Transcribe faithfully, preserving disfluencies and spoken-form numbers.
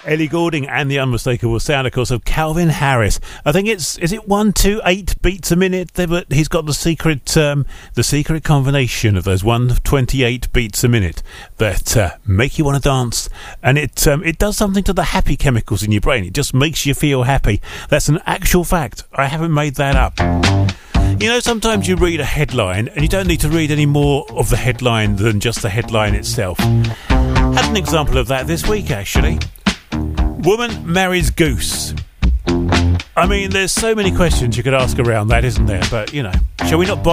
Ellie Goulding and the unmistakable sound, of course, of Calvin Harris. I think it's is it one two eight beats a minute. But he's got the secret, um, the secret combination of those one twenty eight beats a minute that uh, make you want to dance, and it um, it does something to the happy chemicals in your brain. It just makes you feel happy. That's an actual fact. I haven't made that up. You know, sometimes you read a headline and you don't need to read any more of the headline than just the headline itself. Had an example of that this week, actually. Woman marries goose. I mean, there's so many questions you could ask around that, isn't there? But, you know, shall we not buy